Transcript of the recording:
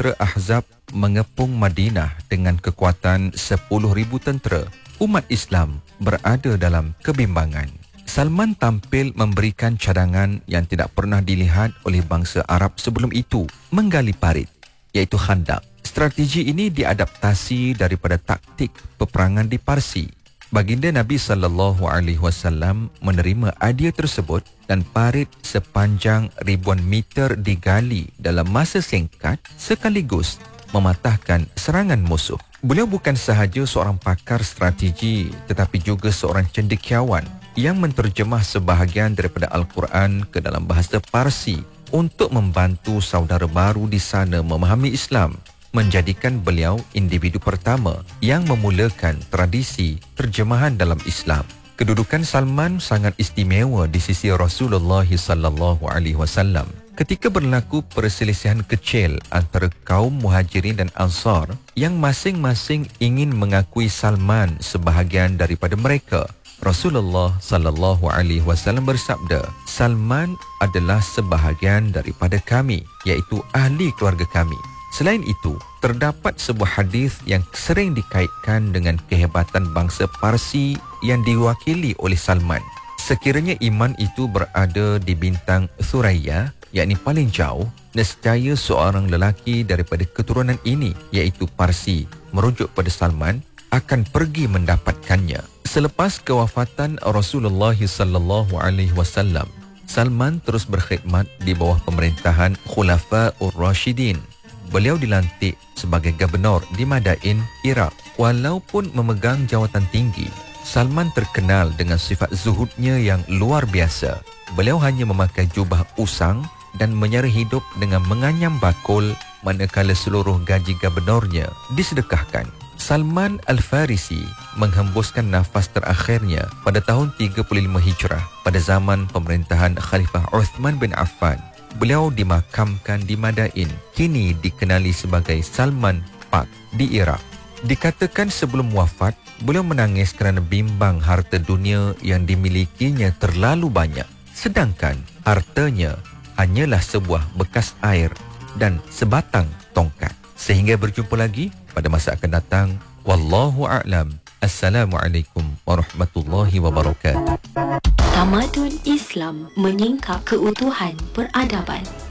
tentera Ahzab mengepung Madinah dengan kekuatan 10,000 tentera, umat Islam berada dalam kebimbangan. Salman tampil memberikan cadangan yang tidak pernah dilihat oleh bangsa Arab sebelum itu, menggali parit, iaitu khandak. Strategi ini diadaptasi daripada taktik peperangan di Parsi. Baginda Nabi SAW menerima idea tersebut dan parit sepanjang ribuan meter digali dalam masa singkat sekaligus mematahkan serangan musuh. Beliau bukan sahaja seorang pakar strategi tetapi juga seorang cendekiawan yang menterjemah sebahagian daripada Al-Quran ke dalam bahasa Parsi untuk membantu saudara baru di sana memahami Islam, menjadikan beliau individu pertama yang memulakan tradisi terjemahan dalam Islam. Kedudukan Salman sangat istimewa di sisi Rasulullah SAW. Ketika berlaku perselisihan kecil antara kaum Muhajirin dan Ansar yang masing-masing ingin mengakui Salman sebahagian daripada mereka, Rasulullah SAW bersabda, "Salman adalah sebahagian daripada kami, iaitu ahli keluarga kami." Selain itu, terdapat sebuah hadis yang sering dikaitkan dengan kehebatan bangsa Parsi yang diwakili oleh Salman. Sekiranya iman itu berada di bintang Thuraya, yakni paling jauh, nescaya seorang lelaki daripada keturunan ini, iaitu Parsi, merujuk pada Salman, akan pergi mendapatkannya. Selepas kewafatan Rasulullah SAW, Salman terus berkhidmat di bawah pemerintahan Khulafa'ur Rashidin. Beliau dilantik sebagai gubernur di Madain, Iraq. Walaupun memegang jawatan tinggi, Salman terkenal dengan sifat zuhudnya yang luar biasa. Beliau hanya memakai jubah usang dan menyara hidup dengan menganyam bakul manakala seluruh gaji gubernurnya disedekahkan. Salman Al-Farisi menghembuskan nafas terakhirnya pada tahun 35 Hijrah pada zaman pemerintahan Khalifah Uthman bin Affan. Beliau dimakamkan di Madain, kini dikenali sebagai Salman Park di Iraq. Dikatakan sebelum wafat, beliau menangis kerana bimbang harta dunia yang dimilikinya terlalu banyak, sedangkan hartanya hanyalah sebuah bekas air dan sebatang tongkat. Sehingga berjumpa lagi pada masa akan datang. Wallahu a'lam. Assalamualaikum warahmatullahi wabarakatuh. Tamadun Islam menyingkap keutuhan peradaban.